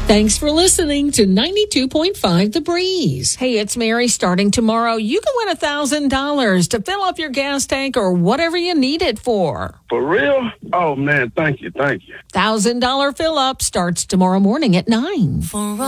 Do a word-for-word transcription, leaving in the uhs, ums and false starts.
Thanks for listening to ninety-two point five The Breeze. Hey, it's Mary. Starting tomorrow, you can win one thousand dollars to fill up your gas tank or whatever you need it for. For real? Oh, man, thank you, thank you. one thousand dollars fill-up starts tomorrow morning at nine. For